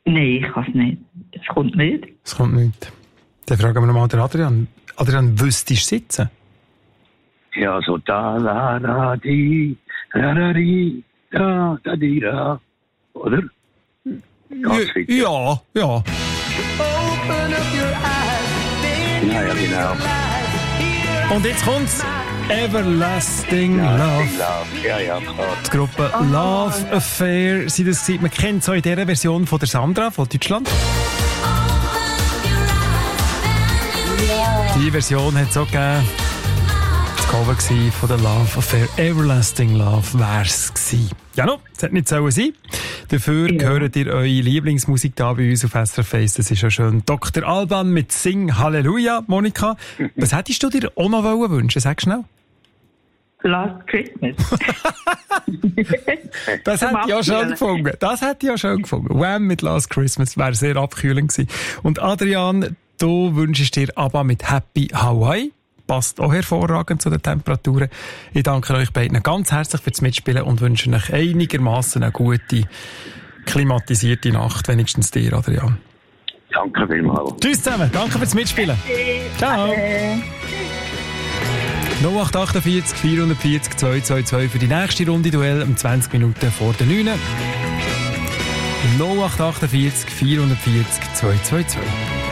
Nein, ich kann es nicht. Es kommt nicht. Es kommt nicht. Dann fragen wir nochmal den Adrian. Adrian, wüsstest du sitzen? Ja, so da, di, di, da. Oder? Ja. Ja, genau. Und jetzt kommt's. Everlasting Love. Ja, klar. Die Gruppe Love Affair. Sie das gewesen. Man kennt es auch in dieser Version von der Sandra von Deutschland. Die Version hat es auch gegeben. Das Cover von der Love Affair. Everlasting Love wär's gewesen. Ja, no, das hätte nicht sein sollen. Dafür hört ihr eure Lieblingsmusik da bei uns auf SRF 1. Das ist ja schön. Dr. Alban mit Sing Halleluja. Monika, was hättest du dir auch noch wünschen? Sag schnell. Last Christmas. Das hätte ich auch schön gefunden. Das hätte ich auch schön gefunden. Wham mit Last Christmas wäre sehr abkühlend gewesen. Und Adrian, du wünschst dir ABBA mit Happy Hawaii. Passt auch hervorragend zu den Temperaturen. Ich danke euch beiden ganz herzlich fürs Mitspielen und wünsche euch einigermaßen eine gute, klimatisierte Nacht. Wenigstens dir, Adrian. Danke vielmals. Tschüss zusammen. Danke fürs Mitspielen. Ciao. 0848 440 222 für die nächste Runde Duell um 20 Minuten vor der 9. 0848 440 222.